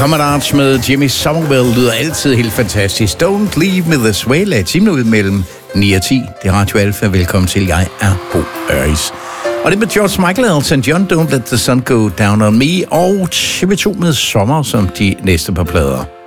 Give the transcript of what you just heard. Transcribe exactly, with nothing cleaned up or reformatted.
Commanards med Jimmy Somerville lyder altid helt fantastisk. Don't leave me this way. Lad timen ud mellem ni og ti. Det er Radio Alfa. Velkommen til. Jeg er Bo Øris. Og det med George Michael og Elton John, Don't Let the Sun Go Down on Me. Og T V to med Sommer som de næste par plader.